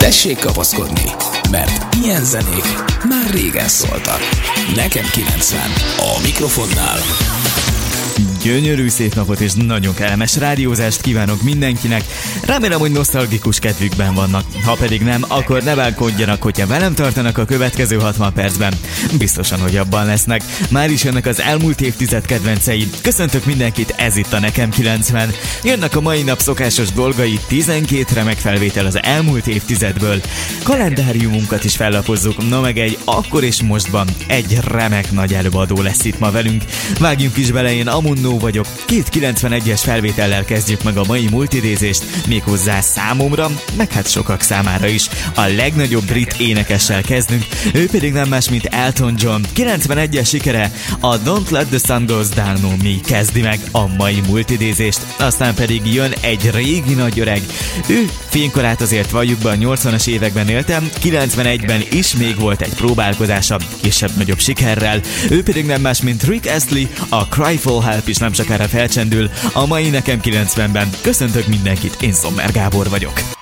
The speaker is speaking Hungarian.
Tessék kapaszkodni, mert ilyen zenék már régen szóltak. Nekem 90, a mikrofonnál. Gyönyörű szép napot és nagyon kellemes rádiózást kívánok mindenkinek. Remélem, hogy nosztalgikus kedvükben vannak. Ha pedig nem, akkor ne bánkodjanak, hogyha velem tartanak a következő 60 percben. Biztosan, hogy abban lesznek. Már is jönnek az elmúlt évtized kedvencei. Köszöntök mindenkit, ez itt a Nekem 90. Jönnek a mai nap szokásos dolgai, 12 remek felvétel az elmúlt évtizedből. Kalendáriumunkat is fellapozzuk, no meg egy akkor és mostban egy remek nagy előadó lesz itt ma velünk. Vágjunk is bele, én Amunnó vagyok. 291-es felvétellel kezdjük meg a mai multidézést, méghozzá számomra, meg hát sokak számára is. A legnagyobb brit énekessel kezdünk, ő pedig nem más, mint Elton John. 91-es sikere, a Don't Let the Sun Goes Down on Me kezdi meg a mai multidézést, aztán pedig jön egy régi nagy öreg. Ő fénykorát azért valljuk be, a 80-as években éltem, 91-ben is még volt egy próbálkozása, kisebb-nagyobb sikerrel. Ő pedig nem más, mint Rick Astley, a Cry for Help is nem sokára felcsendül. A mai Nekem 90-ben köszöntök mindenkit, én Sommer Gábor vagyok.